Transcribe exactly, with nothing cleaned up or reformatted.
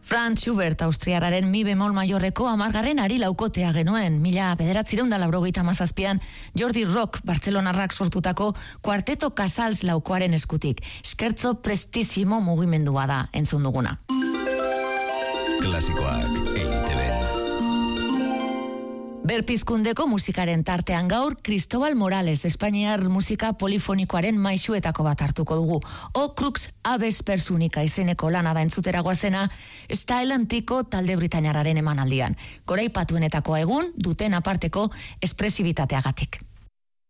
Franz Schubert austriararen mi bemol maiorreko amargarren ari laukotea genuen, mila bederatzireun da laurogeita hamazazpian Jordi Rock Bartzelonarrak sortutako Kuarteto Casals laukoaren eskutik. Scherzo prestissimo mugimendua da entzun duguna. Klasikoak E I T B. Berpizkundeko musikaren tartean gaur Cristobal Morales Espainiar musika polifonikoaren maisuetako bat hartuko dugu. O Crux Aves Persunica izeneko lana da entzutera goazena Style Antiko talde britainiarraren emanaldian. Goraipatuenetako egun duten aparteko espresibitateagatik.